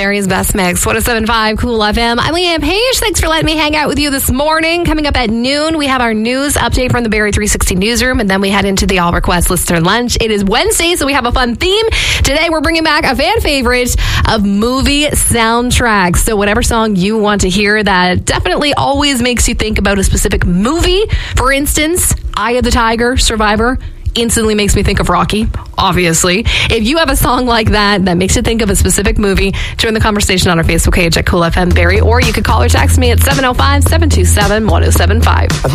Barry's Best Mix, 107.5 Cool FM. I'm Leanne Page. Thanks for letting me hang out with you this morning. Coming up at noon, we have our news update from the Barry 360 newsroom, and then we head into the All Request Listener Lunch. It is Wednesday, so we have a fun theme. Today, we're bringing back a fan favorite of movie soundtracks. So whatever song you want to hear that definitely always makes you think about a specific movie. For instance, Eye of the Tiger, Survivor, instantly makes me think of Rocky, obviously. If you have a song like that makes you think of a specific movie, join the conversation on our Facebook page at Cool FM Barry, or you could call or text me at 705-727-1075.